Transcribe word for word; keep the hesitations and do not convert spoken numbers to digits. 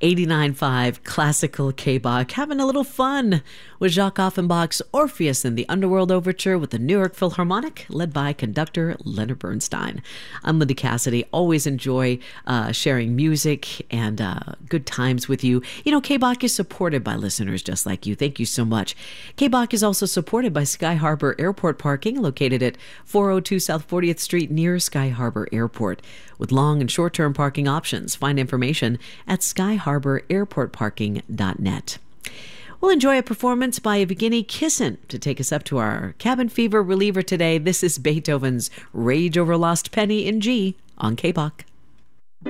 eighty-nine point five Classical K-Bach, having a little fun with Jacques Offenbach's Orpheus and the Underworld Overture with the New York Philharmonic, led by conductor Leonard Bernstein. I'm Linda Cassidy. Always enjoy uh, sharing music and uh, good times with you. You know, K-Bach is supported by listeners just like you. Thank you so much. K-Bach is also supported by Sky Harbor Airport Parking, located at four oh two South fortieth Street near Sky Harbor Airport, with long and short-term parking options. Find information at sky harbor airport parking dot net. We'll enjoy a performance by Evgeny Kissin to take us up to our cabin fever reliever today. This is Beethoven's Rage Over Lost Penny in G on K-Bach.